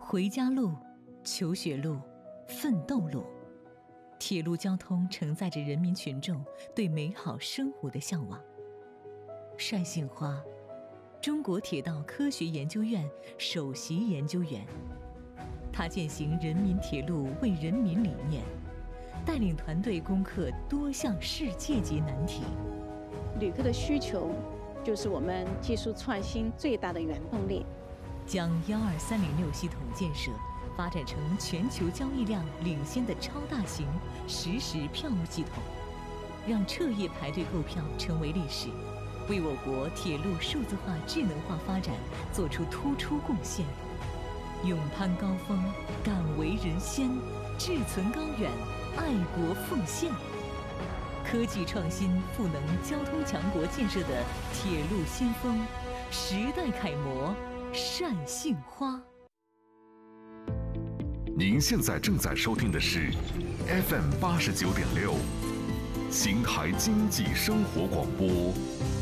回家路、求学路、奋斗路，铁路交通承载着人民群众对美好生活的向往。单杏花，中国铁道科学研究院首席研究员，他践行人民铁路为人民理念，带领团队攻克多项世界级难题。 旅客的需求就是我们技术创新最大的原动力。 将12306系统建设发展成全球交易量领先的超大型实时票务系统，让彻夜排队购票成为历史，为我国铁路数字化智能化发展做出突出贡献。勇攀高峰，敢为人先，志存高远，爱国奉献。科技创新赋能交通强国建设的铁路先锋，时代楷模单杏花。 您现在正在收听的是 FM 89.6，邢台经济生活广播。